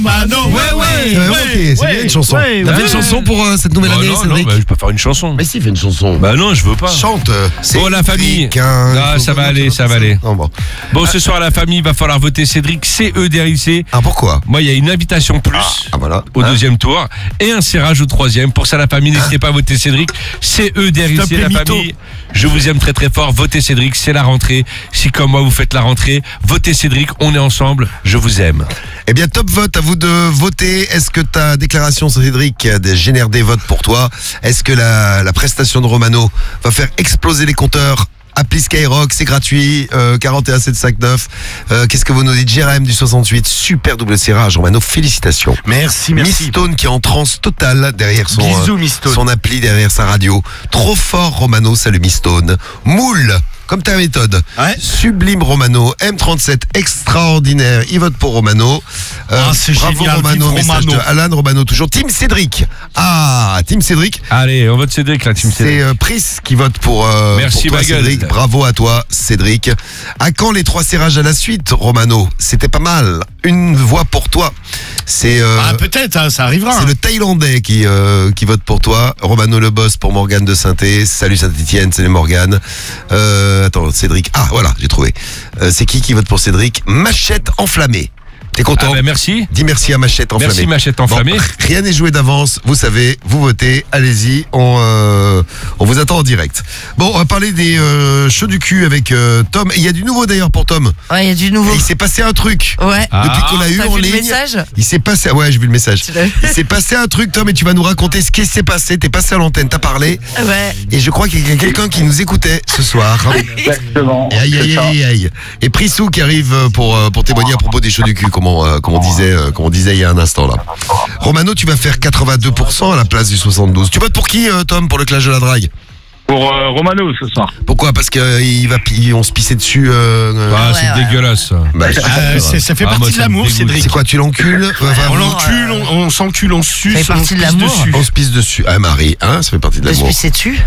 C'est bien une chanson. T'as fait une chanson pour cette nouvelle année, Cédric? Non, je peux faire une chanson. Mais si, fais une chanson. Bah non, je veux pas. Chante. Bon, la famille. Ça va aller. Bon, ce soir, la famille, va falloir voter Cédric CEDRIC. Ah, pourquoi? Moi, il y a une invitation plus voilà. Au deuxième tour et un serrage au troisième. Pour ça, la famille, n'hésitez pas à voter Cédric CEDRIC. La famille, je vous aime très très fort. Votez Cédric, c'est la rentrée. Si comme moi, vous faites la rentrée, votez Cédric, on est ensemble. Je vous aime. Eh bien, top vote, à vous de voter. Est-ce que ta déclaration, Cédric, génère des votes pour toi? Est-ce que la prestation de Romano va faire exploser les compteurs? Appli Skyrock, c'est gratuit, 41 759. Qu'est-ce que vous nous dites? Jérém du 68, super double serrage. Romano, félicitations. Merci. Mistone qui est en transe totale derrière son appli, derrière sa radio. Trop fort, Romano, salut Mistone. Moule, comme ta méthode. Ouais. Sublime Romano, M37 extraordinaire. Il vote pour Romano. C'est bravo génial, Romano, message Romano. de Alan Romano toujours. Team Cédric. Team Cédric. Allez, on vote Cédric, la team Cédric. C'est Pris qui vote pour Merci, pour toi, ma gueule. Cédric. Bravo à toi, Cédric. À quand les 3 serrages à la suite, Romano? C'était pas mal. Une voix pour toi. C'est peut-être, ça arrivera. c'est le Thaïlandais qui vote pour toi. Romano le boss pour Morgane de Saint-Étienne. Salut Saint-Étienne, salut Morgane. Attends, Cédric. Voilà, j'ai trouvé. C'est qui vote pour Cédric? Machette enflammée. T'es content? Merci. Dis merci à Machette enflammée. Merci Machette enflammée. Bon, rien n'est joué d'avance, vous savez, vous votez, allez-y, on vous attend en direct. Bon, on va parler des cheveux du cul avec Tom. Il y a du nouveau d'ailleurs pour Tom. Ouais, il y a du nouveau. Et il s'est passé un truc. Ouais. Depuis qu'on a eu T'as en vu le ligne. message? Il s'est passé. Ouais, j'ai vu le message. Tu l'as vu? Il s'est passé un truc, Tom, et tu vas nous raconter ce qui s'est passé. T'es passé à l'antenne, t'as parlé. Ouais. Et je crois qu'il y a quelqu'un qui nous écoutait ce soir. Exactement. Aïe. Et Prissou qui arrive pour témoigner à propos des cheveux du cul, comme on disait il y a un instant là. Romano, tu vas faire 82% à la place du 72. Tu votes pour qui, Tom, pour le clash de la drague? Pour Romano ce soir. Pourquoi? Parce qu'on se pissait dessus. C'est dégueulasse. Ça fait moi, partie de ça me l'amour, dégoûte. Cédric. C'est quoi, tu l'encules? On l'encule, on s'encule, on suce, Ça fait on partie se de pisse l'amour. dessus. On se pisse dessus. Marie, ça fait partie de Je l'amour. suis pisser dessus.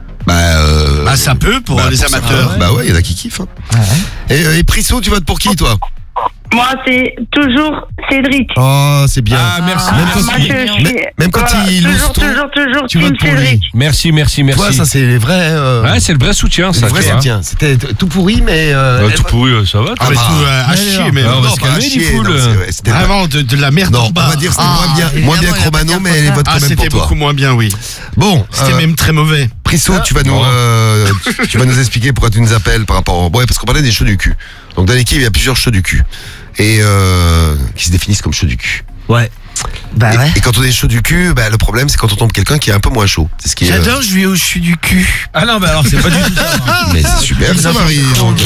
Ça peut pour les pour amateurs. certains. Ouais, il y en a qui kiffent. Et Prissou, tu votes pour qui, toi? Moi, c'est toujours Cédric. Oh, c'est bien. Merci. Même quand il loose tout, toujours tu Team votes pour lui. Cédric. Merci. Toi, ça, c'est les vrais. Ouais, c'est le vrai soutien, c'est ça. le vrai tu vois. soutien. C'était tout pourri, mais. Tout pourri, ça va. Tout à chier, mais on va non, se pas calmer, à chier, Nifoul. non, c'est vrai, c'était vraiment de la merde Non, en on bas. va dire que c'était moins bien que évidemment, Romano, il va mais pas elle dire vote quand même C'était pour toi. beaucoup moins bien, oui. Bon, C'était même très mauvais. Prissou, tu vas nous expliquer pourquoi tu nous appelles par rapport. Ouais, parce qu'on parlait des cheveux du cul. Donc dans l'équipe, il y a plusieurs cheveux du cul et qui se définissent comme cheveux du cul. Ouais. Et quand on est chaud du cul, le problème c'est quand on tombe quelqu'un qui est un peu moins chaud. C'est ce qui est. J'adore jouer au cheveu du cul. Ah non, alors c'est pas du tout ça. Mais c'est super, ça Marie.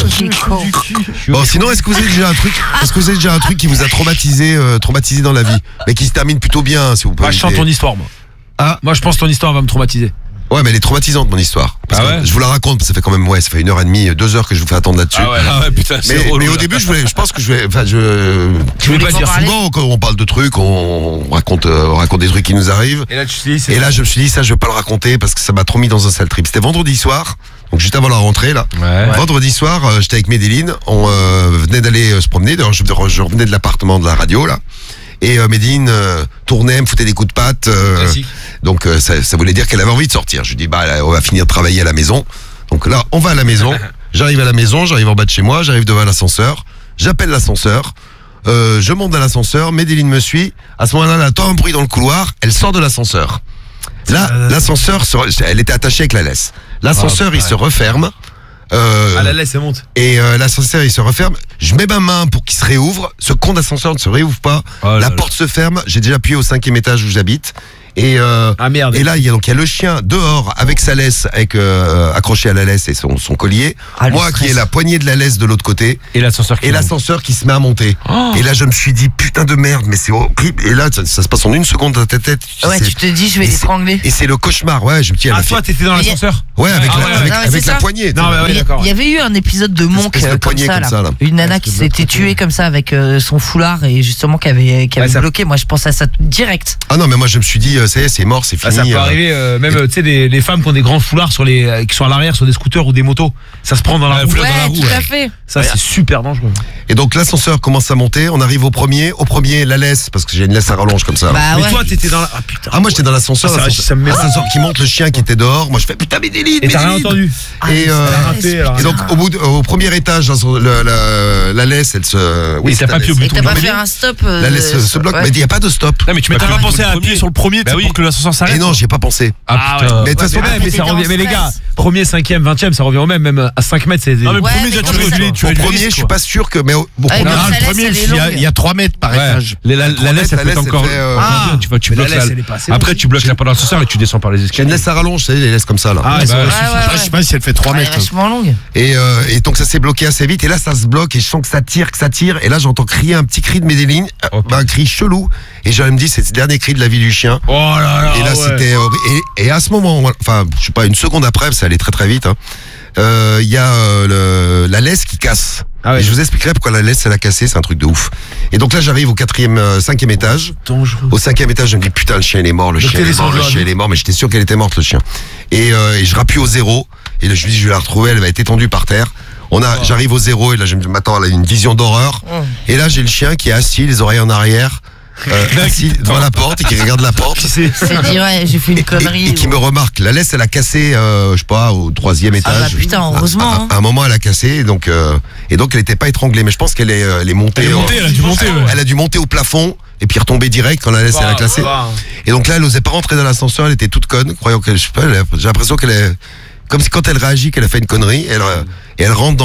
Bon, sinon, est-ce que vous avez déjà un truc qui vous a traumatisé dans la vie, mais qui se termine plutôt bien, si vous pouvez. Moi, je sens ton histoire, moi. Moi, je pense que ton histoire va me traumatiser. Ouais, mais elle est traumatisante, mon histoire. Parce que je vous la raconte, ça fait quand même, ça fait 1h30, 2 heures que je vous fais attendre là-dessus. Ah ouais, putain, c'est mais au début, je pense que Tu voulais pas dire souvent, quand on parle de trucs, on raconte des trucs qui nous arrivent. Et là, tu te dis, Et là, je me suis dit, ça, je vais pas le raconter parce que ça m'a trop mis dans un sale trip. C'était vendredi soir, donc juste avant la rentrée, là. Ouais. Vendredi soir, j'étais avec Médéline, on venait d'aller se promener, d'ailleurs, je revenais de l'appartement de la radio, là. Et Médine tournait, me foutait des coups de patte. Donc ça voulait dire qu'elle avait envie de sortir. Je lui dis, on va finir de travailler à la maison. Donc là, on va à la maison. J'arrive à la maison, j'arrive en bas de chez moi, j'arrive devant l'ascenseur. J'appelle l'ascenseur. Je monte dans l'ascenseur, Médéline me suit. À ce moment-là, elle entend un bruit dans le couloir. Elle sort de l'ascenseur. Là, l'ascenseur, elle était attachée avec la laisse. L'ascenseur, il se referme. la laisse, elle monte. Et l'ascenseur, il se referme. Je mets ma main pour qu'il se réouvre. Ce con d'ascenseur ne se réouvre pas. La porte se ferme. J'ai déjà appuyé au 5e étage où j'habite. Et merde. Et là, il y a le chien dehors avec sa laisse, accroché à la laisse et son collier. Moi qui ai la poignée de la laisse de l'autre côté. Et l'ascenseur qui se met à monter. Et là, je me suis dit, putain de merde, mais c'est horrible. Et là, ça se passe en une seconde dans ta tête. Ouais, tu te dis, je vais l'étrangler. Et c'est le cauchemar. Ouais, je me dis, toi, t'étais dans l'ascenseur? Ouais, avec la poignée. Non, mais ouais, d'accord. Il y avait eu un épisode de Monk comme ça, là. Une nana qui s'était tuée comme ça avec son foulard et justement qui avait bloqué. Moi, je pense à ça direct. Ah non, mais moi je me suis dit, ça y est, c'est mort, c'est fini. Ça peut arriver, même tu sais, les femmes qui ont des grands foulards qui sont à l'arrière sur des scooters ou des motos. Ça se prend dans la roue. Ouais, tout à fait. Ça, c'est super dangereux. Et donc l'ascenseur commence à monter. On arrive au premier, la laisse, parce que j'ai une laisse à rallonge comme ça. Bah, mais toi, t'étais dans la. Ah putain. Ah, moi j'étais dans l'ascenseur. L'ascenseur qui monte, le chien qui était dehors. Moi je fais putain, Médéline. Et t'as rien entendu. Et donc au premier étage, la laisse, elle se. Oui, t'as pas pu au bouton. Et t'as pas fait un stop. La laisse se bloque, mais il n'y a pas de stop. Non, mais tu m'as pas pensé à appuyer sur le premier pour que l'ascenseur s'arrête. Et non, j'y ai pas pensé. Ah putain. Mais de toute façon, mais ça revient. Mais les gars, premier, 5e, 20e, ça revient au même à 5 mètres. C'est. Non, mais premier, tu as au premier, je suis pas sûr que. Mais le premier, il y a 3 mètres par étage. La laisse, elle peut encore. Tu bloques là. Après, tu bloques là pendant l'ascenseur et tu descends par les escaliers. J'ai une laisse à rallonge, c'est les laisses comme ça là. Je sais pas si elle fait 3 mètres. Elle est vachement longue. Et donc ça s'est bloqué assez vite. Et là, ça se bloque et je sens que ça tire. Et là, j'entends crier un petit cri de Médéline, un cri chelou. Et je me dis, c'est le dernier cri de la vie du chien. Oh là là. Et là, c'était. Et à ce moment, enfin, je sais pas, une seconde après, ça allait très très vite. Il y a la laisse qui casse. Et je vous expliquerai pourquoi la laisse elle a cassé, c'est un truc de ouf. Et donc là j'arrive au 5e étage. Dangereux. Au 5e étage je me dis putain le chien il est mort, le chien il est mort, mais j'étais sûr qu'elle était morte le chien. Et je rappuie au 0 et là je me dis je vais la retrouver, elle va être étendue par terre. J'arrive au 0 et là je m'attends à une vision d'horreur. Et là j'ai le chien qui est assis, les oreilles en arrière. Assis devant la porte et qui regarde la porte. C'est dit ouais, j'ai fait une connerie. Et qui me remarque. La laisse elle a cassé, je sais pas, au 3e étage. Ah bah putain, heureusement. À un moment elle a cassé et donc elle était pas étranglée, mais je pense qu'elle est montée. Elle a dû monter. Elle a dû monter au plafond et puis retomber direct quand la laisse elle a cassé. Et donc là elle osait pas rentrer dans l'ascenseur, elle était toute conne, croyant que je sais pas, j'ai l'impression qu'elle est comme si quand elle réagit qu'elle a fait une connerie, et elle rentre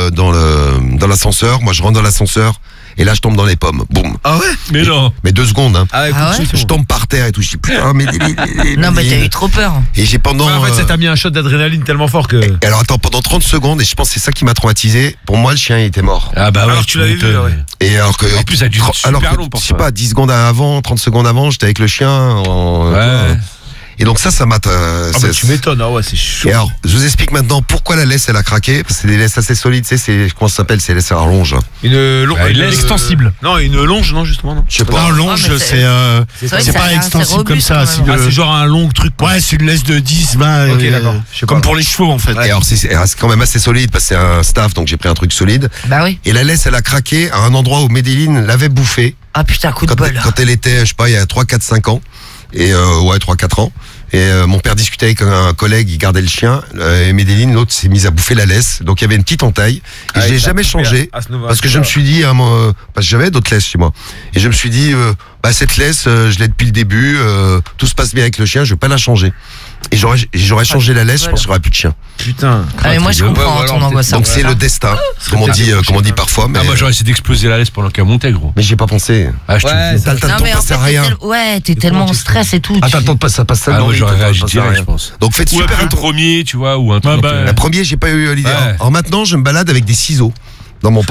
dans l'ascenseur. Moi je rentre dans l'ascenseur. Et là, je tombe dans les pommes. Boum. Ah ouais? Mais non. Mais 2 secondes, hein. Ah ouais? Je tombe par terre et tout. Je dis putain, mais. Non, mais t'as eu trop peur. Et j'ai pendant. En fait, ça t'a mis un shot d'adrénaline tellement fort que. Et alors, attends, pendant 30 secondes, et je pense que c'est ça qui m'a traumatisé. Pour moi, le chien, il était mort. Ah bah ouais. Alors, tu l'avais vu, ouais. Et alors que. En plus, ça a dû être super long pour ça. Je sais pas, 10 secondes avant, 30 secondes avant, j'étais avec le chien. Ouais. Et donc ça m'a. bah tu m'étonnes, ah ouais, c'est chaud. Et alors, je vous explique maintenant pourquoi la laisse elle a craqué. Parce que c'est des laisses assez solides, tu sais, c'est comment ça s'appelle, c'est laisse à rallonge. Une laisse extensible. Non, une longe, non justement, non. Je sais pas. Non, longe, c'est pas extensible comme ça. C'est genre un long truc. Ouais, c'est une laisse de 10, 20. Ok, d'accord. Comme pour les chevaux en fait. Et alors c'est quand même assez solide parce que c'est un staff, donc j'ai pris un truc solide. Bah oui. Et la laisse elle a craqué à un endroit où Médéline l'avait bouffé. Ah putain, coup de bol. Quand elle était, je sais pas, il y a 3, 4, 5 ans. Et 3-4 ans. Et mon père discutait avec un collègue, il gardait le chien. Et Médéline, l'autre, s'est mise à bouffer la laisse. Donc il y avait une petite entaille. Et je l'ai jamais changé. Parce que je me suis dit, parce que j'avais d'autres laisses chez moi. Et je me suis dit, cette laisse, je l'ai depuis le début. Tout se passe bien avec le chien, je vais pas la changer. Et j'aurais changé la laisse, je pense qu'il n'y aurait plus de chien. Putain. Ah mais moi je comprends ton angoisse. Donc c'est le destin, comme on dit parfois. Mais... Ah moi j'aurais essayé d'exploser la laisse pendant qu'elle montait, gros. Mais j'ai pas pensé. Ah je te t'as le temps de passer à rien. Ouais, t'es tellement en stress et tout. Ah t'as le temps de passer à passer. Ah moi j'aurais réagi direct, je pense. Donc faites super. Un premier, tu vois, ou un truc. La première, j'ai pas eu l'idée. Alors maintenant, je me balade avec des ciseaux. Dans mon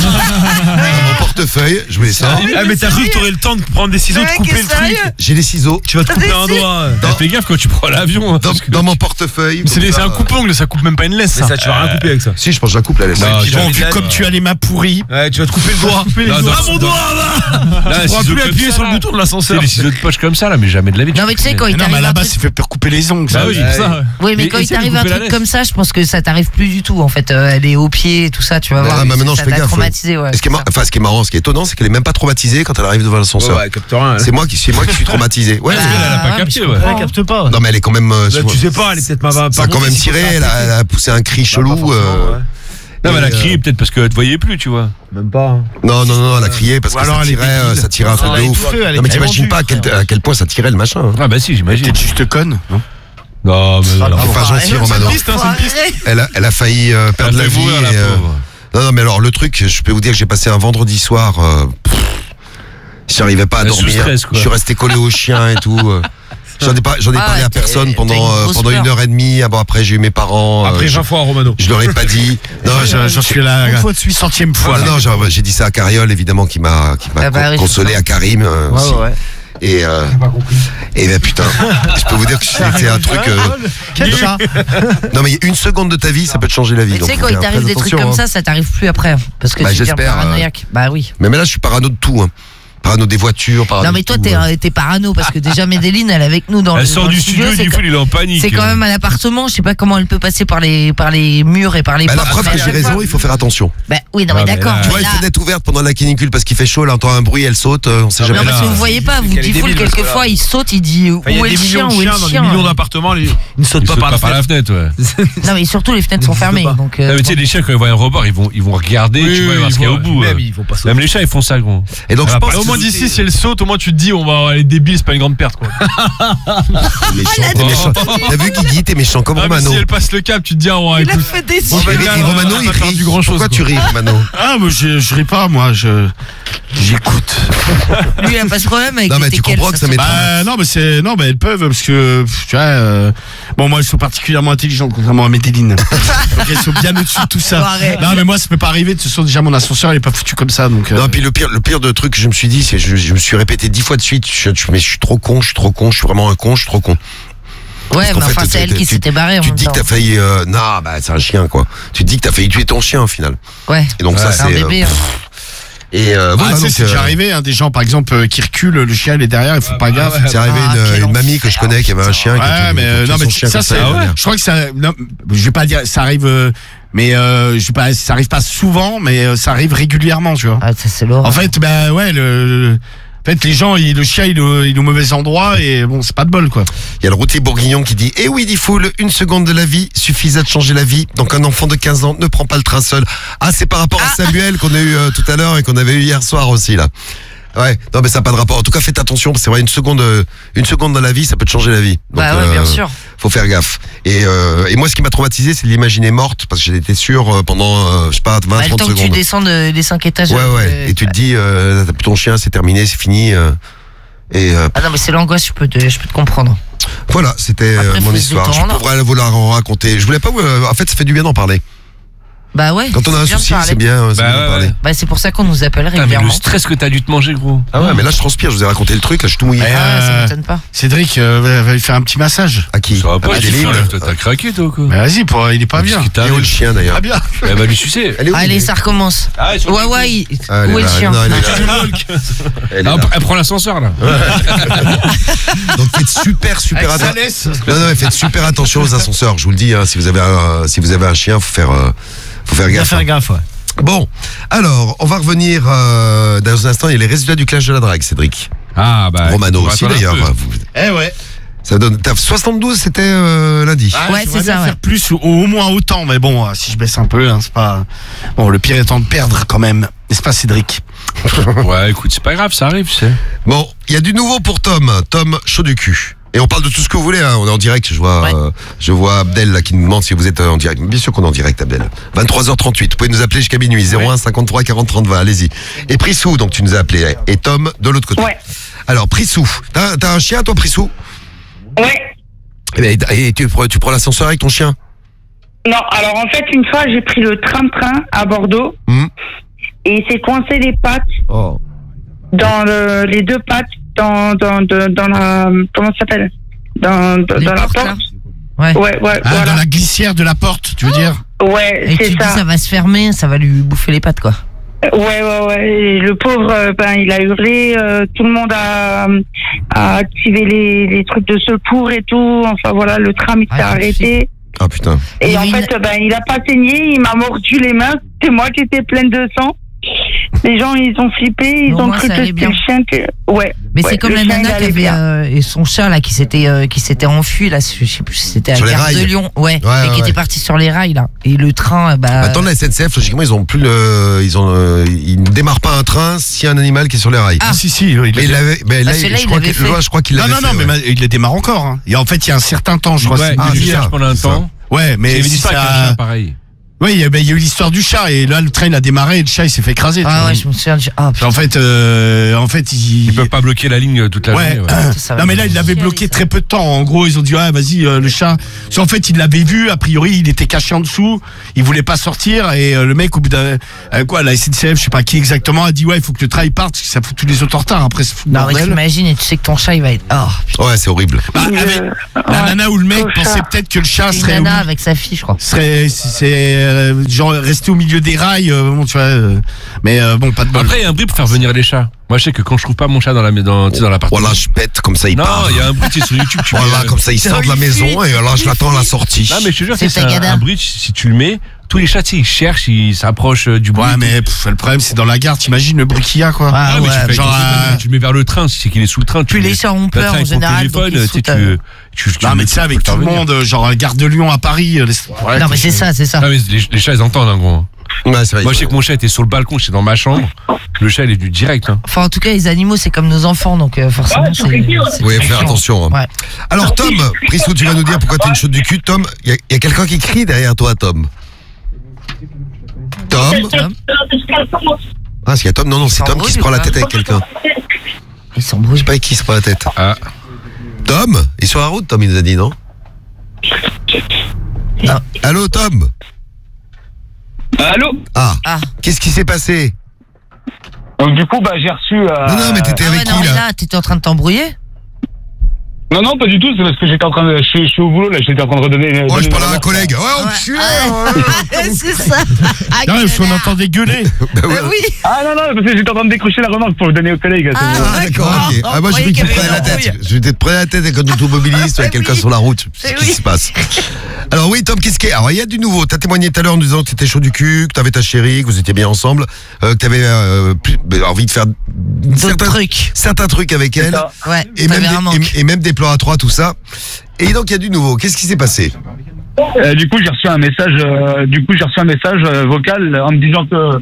portefeuille, je mets ça. Ah mais t'as cru que t'aurais le temps de prendre des ciseaux, de couper le truc. J'ai les ciseaux. Tu vas te couper un doigt. Fais gaffe quand tu prends l'avion. Dans mon portefeuille. C'est un coupe-ongle, ça coupe même pas une laisse. Mais ça, tu vas rien couper avec ça. Si, je pense que je la coupe la laisse. Bon, vu comme tu as les mains pourries. Ouais, tu vas te couper le doigt. Ah mon doigt là. Tu pourras plus appuyer sur le bouton de l'ascenseur. C'est les ciseaux de poche comme ça là, mais jamais de la vie. Non mais tu sais quand il t'arrive. Non mais là-bas c'est fait pour couper les ongles. Bah oui, ça. Oui mais quand il t'arrive un truc comme ça, je pense que ça t'arrive plus du tout en fait. Elle est aux pieds et tout ça, tu vas voir. Maintenant je fais gaffe. Ouais, ce qui est marrant, ce qui est étonnant, c'est qu'elle est même pas traumatisée quand elle arrive devant l'ascenseur. Ouais, capte rien. C'est moi qui suis traumatisé. Ouais, elle a pas capté, ouais. Elle capte pas. Non mais elle est quand même. Tu sais pas, elle est peut-être pas. Ça a quand même tiré, elle a poussé un cri chelou. Non mais elle a crié peut-être parce qu'elle te voyait plus, tu vois. Même pas. Non, elle a crié parce que ça tirait un truc de ouf. Non mais t'imagines pas à quel point ça tirait le machin. Ah bah si, j'imagine. T'es juste conne, non? Non mais pas gentil, Romano. Elle a failli perdre la vie. Non mais alors le truc, je peux vous dire que j'ai passé un vendredi soir, j'arrivais pas à dormir, je suis resté collé au chien et tout. J'en ai parlé à personne pendant 1h30. Bon, après j'ai eu mes parents. Après 20 fois à Romano. Je leur ai pas dit. Non, j'en suis là. 100e fois. Non, j'ai dit ça à Cariole évidemment qui m'a consolé, à Karim. Et ben putain, je peux vous dire que c'était un truc. Quel chat. Non mais une seconde de ta vie, ça peut te changer la vie. Mais tu sais, quand il t'arrive des trucs comme ça t'arrive plus après. Parce que tu deviens paranoïaque. Bah oui. Mais là, je suis parano de tout. Parano des voitures, parano. Non mais toi t'es parano parce que déjà Medellin elle est avec nous dans le. Elle sort du studio, du coup il est en panique. C'est quand même un appartement, je sais pas comment elle peut passer par les murs et par les portes. La preuve que j'ai raison, il faut faire attention. Bah oui, non mais d'accord. Tu vois, une fenêtre ouverte pendant la canicule parce qu'il fait chaud, elle entend un bruit, elle saute, on sait jamais. Non parce que vous voyez pas, vous dites quelquefois il saute, il dit où est le chien, où est le chien. Dans des millions d'appartements, ils ne sautent pas par la fenêtre. Non mais surtout les fenêtres sont fermées donc. Tu sais les chiens quand ils voient un rebord, ils vont regarder, tu vois, voir ce qu'il y a au bout. Même les chats ils font ça gros. Et donc je pense au moins d'ici si elle saute, au moins tu te dis on va aller débile, c'est pas une grande perte quoi. méchant. T'as vu Guigui, t'es méchant comme Romano. Si elle passe le cap, tu te dis oh il a fait des et Romano il rit du grand chose. Pourquoi tu ris Romano? Ah mais je ris pas moi, j'écoute. Lui il a pas ce problème avec les mais tu comprends que ça m'étonne. Non mais elles peuvent parce que tu vois bon moi elles sont particulièrement intelligentes contrairement à Medellin. Donc elles sont bien au-dessus de tout ça. Non mais moi ça peut pas arriver, de toute façon déjà mon ascenseur il est pas foutu comme ça donc. Non puis le pire de truc que je me suis dit c'est je me suis répété 10 fois de suite, mais je suis trop con, je suis vraiment un con, je suis trop con. Ouais, mais enfin c'est elle qui s'était barrée. Tu te dis que t'as failli non bah c'est un chien quoi. Tu te dis que t'as failli tuer ton chien au final. Ouais. Et donc ça c'est un bébé. Et voilà, c'est déjà arrivé des gens par exemple qui reculent, le chien il est derrière, ils font pas gaffe. C'est arrivé une mamie que je connais qui avait un chien mais non mais ça c'est je crois que ça je vais pas dire ça arrive mais je sais pas, ça arrive pas souvent mais ça arrive régulièrement, tu vois. Ah ça c'est l'horreur. En fait en fait, les gens, le chien, il est au mauvais endroit et bon, c'est pas de bol, quoi. Il y a le routier bourguignon qui dit: eh oui, dit Foul, une seconde de la vie suffisait de changer la vie. Donc un enfant de 15 ans ne prend pas le train seul. Ah, c'est par rapport à Samuel qu'on a eu tout à l'heure et qu'on avait eu hier soir aussi, là. Ouais, non mais ça n'a pas de rapport. En tout cas, faites attention, parce que c'est vrai, une seconde dans la vie, ça peut te changer la vie. Donc, bah ouais, bien sûr. Faut faire gaffe. Et moi, ce qui m'a traumatisé, c'est de l'imaginer morte, parce que j'étais sûr pendant, je sais pas, 20-30 secondes. Le temps que tu descends des 5 étages. Ouais. Et tu te dis, t'as plus ton chien, c'est terminé, c'est fini. Ah non, mais c'est l'angoisse, je peux te comprendre. Voilà, c'était mon histoire. Je pourrais vous la raconter. Je voulais pas. En fait, ça fait du bien d'en parler. Bah ouais. Quand on a un souci, c'est bien, d'en parler. Bah c'est pour ça qu'on nous appelle régulièrement. Le stress que t'as dû te manger, gros. Ah ouais, mais là je transpire, je vous ai raconté le truc, là je suis tout mouillé. Ça m'étonne pas. Cédric va lui faire un petit massage. À qui? Ça va pas, t'as craqué toi quoi. Mais vas-y, il est pas bien. Il est où le chien d'ailleurs? Pas bien. Elle va lui sucer. Allez, ça recommence. Ouais, où est le chien? Elle prend l'ascenseur là. Donc faites super attention. Non, faites super attention aux ascenseurs, je vous le dis, si vous avez un chien, faut faire gaffe. Faire gaffe, ouais. Bon, alors, on va revenir dans un instant, il y a les résultats du clash de la drague, Cédric. Ah bah. Romano aussi d'ailleurs. Ouais. Ça donne. 72, c'était lundi. Ouais, c'est ça. Faire plus ou au moins autant, mais bon, si je baisse un peu, c'est pas. Bon, le pire étant de perdre quand même, n'est-ce pas, Cédric? Ouais, écoute, c'est pas grave, ça arrive, tu sais. Bon, il y a du nouveau pour Tom chaud du cul. Et on parle de tout ce que vous voulez, hein. On est en direct, je vois Abdel là qui nous demande si vous êtes en direct. Bien sûr qu'on est en direct, Abdel. 23h38, vous pouvez nous appeler jusqu'à minuit, 01 53 40 30 20, allez-y. Et Prissou, donc tu nous as appelé, et Tom de l'autre côté. Ouais. Alors Prissou, t'as un chien toi Prissou? Ouais. Et tu prends l'ascenseur avec ton chien? Non, alors en fait, une fois, j'ai pris le tram-train à Bordeaux, et il s'est coincé les pattes, dans les deux pattes, dans la, comment ça s'appelle, dans la porte. Ouais, voilà. Dans la glissière de la porte, tu veux dire? Ouais, et c'est tu ça. dis ça va se fermer, ça va lui bouffer les pattes, quoi. Ouais. Et le pauvre, il a hurlé, tout le monde a activé les trucs de secours et tout. Enfin voilà, le tram il s'est arrêté. Ah putain. Et en fait, il a pas saigné, il m'a mordu les mains. C'est moi qui étais pleine de sang. Les gens, ils ont flippé, ils ont cru que c'était le chien que... Ouais. Mais c'est comme la nana qui avait et son chat là qui s'était enfui là, je sais plus si c'était à la gare de Lyon, et qui était parti sur les rails là. Et le train, Attends, la SNCF, logiquement, ils ont plus ils ne démarrent pas un train s'il y a un animal qui est sur les rails. Ah si, je crois qu'il l'avait fait. Non, mais il les démarre encore. Et en fait, il y a un certain temps, je crois. Pendant un temps. Ouais, mais si ça pareil. Oui, il y a eu l'histoire du chat et là le train a démarré et le chat il s'est fait écraser. Ouais, je me souviens. En fait, ils peuvent pas bloquer la ligne toute la journée. Non mais là il l'avait bloqué très peu de temps. En gros ils ont dit vas-y le chat. En fait il l'avait vu. A priori il était caché en dessous. Il voulait pas sortir et le mec au bout d'un la SNCF je sais pas qui exactement a dit il faut que le train parte parce que ça fout tous les autres en retard. Après c'est fou. Non mais t'imagines et tu sais que ton chat il va être. Ouais c'est horrible. La nana ou le mec pensait peut-être que le chat serait. Une nana avec sa fille je crois. Genre rester au milieu des rails, tu vois. Mais bon, pas de bol. Après, il y a un bruit pour faire venir les chats. Moi, je sais que quand je trouve pas mon chat dans l'appartement. Voilà, je pète comme ça, il part. Non, il y a un bruit sur YouTube. Voilà, comme ça, il sort de la maison et là, je l'attends à la sortie. Non, mais je te jure, c'est un bruit. Si tu le mets, tous les chats, ils cherchent, ils s'approchent du bruit. Ouais, mais le problème, c'est dans la gare. T'imagines le bruit qu'il y a, quoi. Tu le mets vers le train, si c'est qu'il est sous le train. Puis les chats ont peur en général. Non mais ça avec tout le monde, genre gare de Lyon à Paris. Non mais c'est ça. Non mais les chats ils entendent en gros. Ouais, c'est vrai. Moi je sais que mon chat était sur le balcon, j'étais dans ma chambre. Le chat il est venu direct. Enfin en tout cas les animaux c'est comme nos enfants donc forcément c'est. Oui faut faire attention. Ouais. Alors Tom, Prissou tu vas nous dire pourquoi t'es une chaude du cul. Tom, il y a quelqu'un qui crie derrière toi Tom. Tom. Ah c'est Tom, non c'est Tom qui se prend la tête avec quelqu'un. Il s'embrouille. Je sais pas avec qui se prend la tête. Tom, il est sur la route, Tom, il nous a dit, non? Allô, Tom? Allô? Qu'est-ce qui s'est passé? Donc, du coup, j'ai reçu... Non, mais t'étais avec qui, là? T'étais en train de t'embrouiller? Non, pas du tout, c'est parce que j'étais en train de... Je suis au boulot, là, j'étais en train de redonner... je parle à un collègue. C'est ça. Non, il faut entendre gueuler. Oui. Ah non, parce que j'étais en train de décrocher la remarque pour le donner au collègue. D'accord, ok. Moi, je vais que tu te prenais la tête. Je vais te prendre la tête quand tu t'automobilises, tu as quelqu'un sur la route. Qu'est-ce qui se passe? Alors oui, Tom, qu'est-ce qu'il y a? Alors, il y a du nouveau. T'as témoigné tout à l'heure en nous disant que t'étais chaud du cul, que t'avais ta chérie, que vous étiez bien ensemble, que t'avais envie de faire certains trucs avec elle. Ouais, et même des plans à trois, tout ça. Et donc, il y a du nouveau. Qu'est-ce qui s'est passé? Du coup, j'ai reçu un message vocal en me disant que...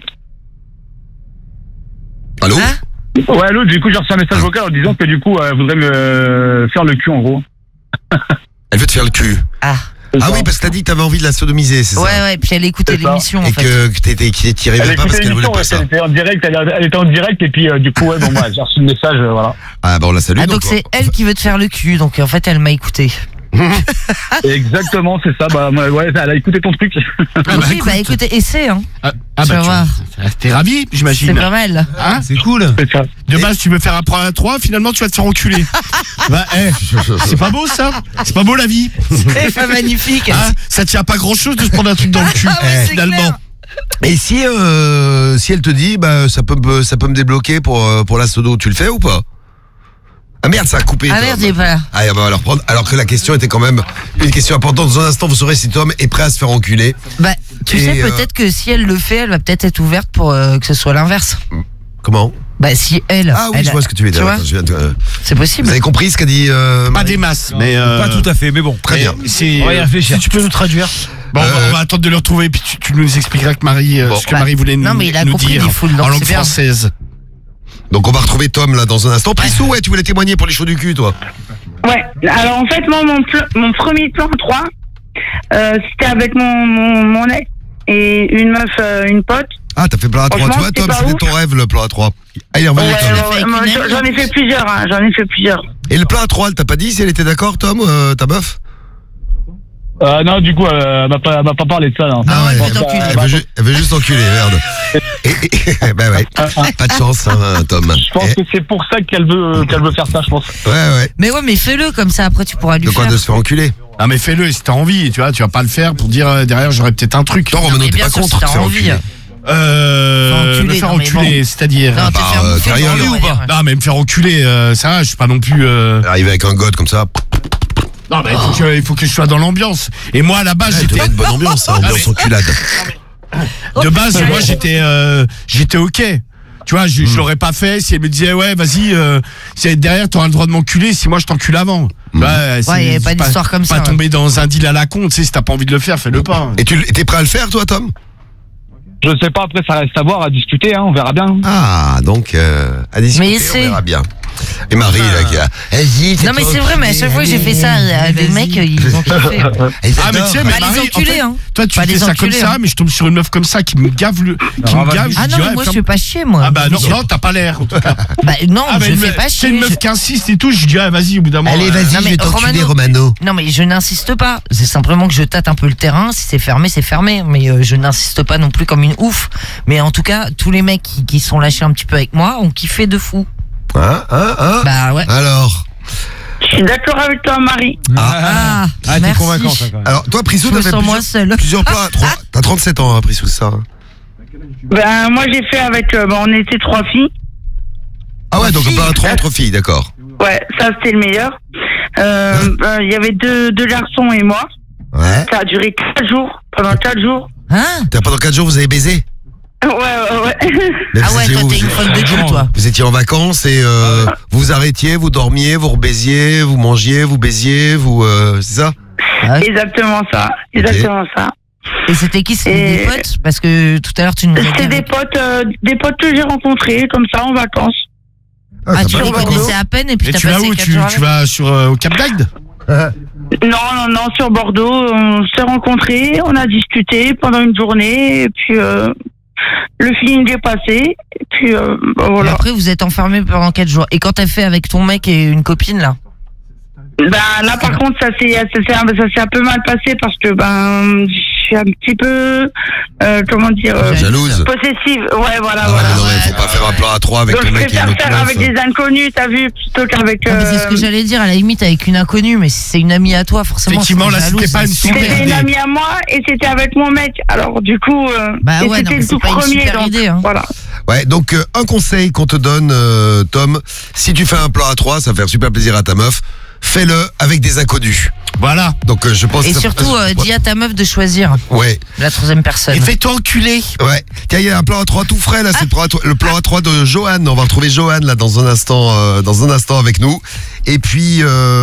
Allô? Ouais, allô, du coup, j'ai reçu un message vocal en disant que du coup, elle voudrait me faire le cul, en gros. Elle veut te faire le cul? Ah oui, parce que t'as dit que t'avais envie de la sodomiser, c'est ça? Ouais, puis elle écoutait l'émission, en fait. Et que t'y arrivais pas parce qu'elle voulait pas ça. Elle était en direct, et puis du coup, j'ai reçu le message, voilà. Ah, on la salue. Donc c'est elle qui veut te faire le cul, donc en fait, elle m'a écouté. Exactement, c'est ça. Elle a écouté ton truc. Écoutez, essaie, hein. T'es ravi, j'imagine. C'est pas mal. C'est cool. De base, tu veux faire un point à 3, finalement, tu vas te faire enculer. C'est pas beau, ça? C'est pas beau, la vie? C'est pas magnifique. Ça tient pas grand chose de se prendre un truc dans le cul, finalement. Et si elle te dit, ça peut me débloquer pour la sodo, tu le fais ou pas? Ah merde, ça a coupé. Ah merde, j'ai pas là. On va alors prendre. Alors que la question était quand même une question importante. Dans un instant, vous saurez si Tom est prêt à se faire enculer. Tu sais peut-être que si elle le fait, elle va peut-être être ouverte pour que ce soit l'inverse. Comment? Si elle. Ah oui, je vois ce que tu veux dire. C'est possible. Vous avez compris ce qu'a dit pas des masses, mais pas tout à fait, mais bon. Très bien. On va y réfléchir. Si tu peux nous traduire. Bon, on va attendre de le retrouver, puis tu nous expliqueras que Marie, ce que Marie voulait nous dire en langue française. Donc on va retrouver Tom là dans un instant. Prissou, tu voulais témoigner pour les chauds du cul, toi? Ouais, alors en fait, moi, mon premier plan 3, c'était avec mon ex et une meuf, une pote. Ah, t'as fait plan A3, tu vois, Tom, c'était ton rêve, le plan A3. Ah, il est revenu, Tom. J'en ai fait plusieurs, Et le plan A3, elle t'a pas dit si elle était d'accord, Tom, ta meuf? Non, du coup, elle m'a pas parlé de ça, non. Ah ouais, elle veut juste enculer, merde. Pas de chance, hein, Tom. Je pense que c'est pour ça qu'elle veut faire ça, je pense. Ouais. Mais fais-le comme ça, après tu pourras lui faire. De quoi, de se faire enculer? Ah, mais fais-le si t'as envie, tu vas pas le faire pour dire derrière j'aurais peut-être un truc. Non, Romano, t'es pas contre de se faire enculer. Me faire enculer, c'est-à-dire. Non, mais me faire enculer, ça, je suis pas non plus. Arriver avec un god comme ça. Non, mais il faut que je sois dans l'ambiance. Et moi, à la base, j'étais. une bonne ambiance, ambiance enculade. De base, moi, j'étais ok. Tu vois, je l'aurais pas fait si elle me disait, ouais, vas-y, derrière, t'auras le droit de m'enculer si moi je t'encule avant. Il n'y avait pas d'histoire comme ça. Pas tomber dans un deal à la con, tu sais, si t'as pas envie de le faire, fais-le pas. Et t'es prêt à le faire, toi, Tom? Je sais pas, après ça reste à voir, à discuter, on verra bien. Ah, donc à discuter, on verra bien. Et Marie, là, qui a. Non, mais c'est vrai, mais à chaque fois que j'ai fait ça, les mecs, ils ont kiffé. Ah, mais tu sais, mais Marie, enculés, hein. Toi, tu fais ça comme ça, mais je tombe sur une meuf comme ça qui me gave Ah non, mais moi, je fais pas chier, moi. Ah bah non, t'as pas l'air, en tout cas. Bah non, je fais pas chier. C'est une meuf qui insiste et tout, je dis, vas-y, au bout d'un moment. Allez, vas-y, je vais t'enculer, Romano. Non, mais je n'insiste pas. C'est simplement que je tâte un peu le terrain. Si c'est fermé, c'est fermé. Mais je n'insiste pas non plus comme une ouf. Mais en tout cas, tous les mecs qui sont lâchés un petit peu avec moi ont kiffé de fou. Bah ouais. Alors. Je suis d'accord avec toi, Marie. T'es convaincant, ça, quand même. Alors, toi, Prissou, t'as fait plusieurs plats. T'as 37 ans, hein, Prissou, c'est ça. Ben, moi, j'ai fait avec. On était 3 filles. Ah ouais, donc on peut 3 entre filles, d'accord. Ouais, ça, c'était le meilleur. Il y avait deux garçons et moi. Ouais. Ça a duré 4 jours. Pendant 4 jours. Pendant 4 jours, vous avez baisé? Ouais. Ah ouais, toi, t'es une folle de cul, toi. Vous étiez en vacances et vous vous arrêtiez, vous dormiez, vous rebaisiez, vous mangiez, vous baisiez, c'est ça? Exactement ça. Et c'était qui? C'était des potes? Parce que tout à l'heure, tu nous as dit. C'était des potes que j'ai rencontrés comme ça en vacances. Tu les connaissais à peine et puis t'as passé 4 jours. Et tu vas où? Tu vas au Cap d'Agde? Non, sur Bordeaux. On s'est rencontrés, on a discuté pendant une journée et puis le feeling est passé. Et puis voilà. Et après, vous êtes enfermés pendant 4 jours. Et quand t'as fait avec ton mec et une copine là? Là par contre ça s'est un peu mal passé parce que je suis un petit peu jalouse, possessive. Ouais, voilà. Non, mais faut pas faire un plan à 3 avec ton mec et une autre faire avec des inconnus, t'as vu, plutôt qu'avec c'est ce que j'allais dire, à la limite avec une inconnue, mais si c'est une amie à toi, forcément. Effectivement, là c'était pas une super idée. C'était une amie à moi et c'était avec mon mec. Alors du coup c'était le tout premier, donc idée, hein. Voilà. Ouais, donc un conseil qu'on te donne, Tom, si tu fais un plan à 3, ça va faire super plaisir à ta meuf. Fais-le avec des inconnus. Voilà. Donc je pense. Et surtout, dis à ta meuf de choisir. Ouais. La 3e personne. Et fais-toi enculer. Ouais. Tiens, il y a un plan à 3 tout frais là. C'est le plan à 3 de Johan. On va retrouver Johan là dans un instant avec nous. Et puis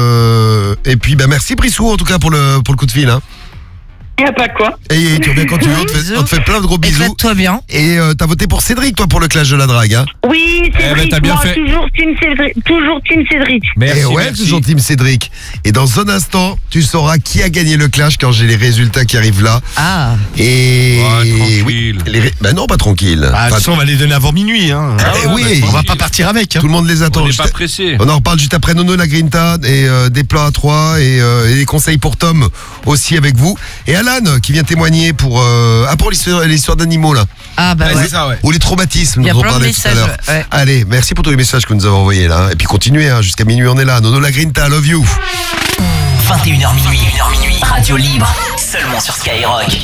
merci Prissou en tout cas pour le coup de fil. Hein. Il n'y a pas quoi. Et tu reviens quand tu veux, on te fait plein de gros bisous. Éclate-toi bien. Et t'as voté pour Cédric, toi, pour le clash de la drague, hein? Oui, Cédric, t'as bien fait. Toujours Team Cédric. Merci, et ouais, merci. toujours Team Cédric. Et dans un instant, tu sauras qui a gagné le clash quand j'ai les résultats qui arrivent là. Ah. Et tranquille. Ben non, pas tranquille. De toute façon, on va les donner avant minuit, hein. Oui. On va pas partir avec. Hein. Tout le monde les attend. On n'est pas pressé. On en reparle juste après Nono la Grinta et des plans à 3 et des conseils pour Tom aussi avec vous. Et Alan qui vient témoigner pour l'histoire d'animaux là. Ah bah ouais. C'est ça, ouais. Ou les traumatismes dont on parlait parlait tout à l'heure. Ouais. Allez, merci pour tous les messages que nous avons envoyés là. Et puis continuez, hein, jusqu'à minuit on est là. Nono la Grinta, love you. 21h minuit, Radio Libre, seulement sur Skyrock.